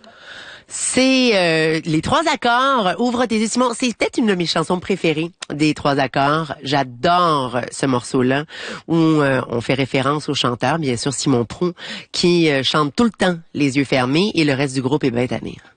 C'est les trois accords, Ouvre tes yeux Simon. C'est peut-être une de mes chansons préférées des trois accords. J'adore ce morceau-là où on fait référence au chanteur, bien sûr Simon Prou, qui chante tout le temps les yeux fermés et le reste du groupe est bien tanné.